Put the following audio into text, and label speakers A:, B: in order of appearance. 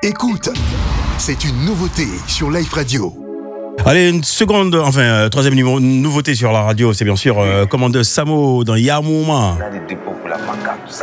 A: Écoute, c'est une nouveauté sur Life Radio.
B: Allez, une seconde, troisième nouveauté sur la radio, c'est bien sûr Commande Samo dans Yamouma.